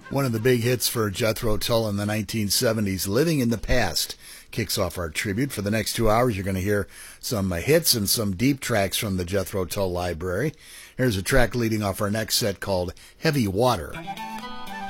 One of the big hits for Jethro Tull in the 1970s, Living in the Past, kicks off our tribute. For the next 2 hours, you're going to hear some hits and some deep tracks from the Jethro Tull library. Here's a track leading off our next set called Heavy Water.